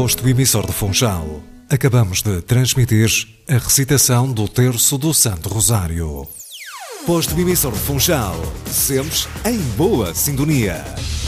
posto emissor de Funchal. Acabamos de transmitir a recitação do Terço do Santo Rosário. Posto emissor de Funchal, sempre em boa sintonia.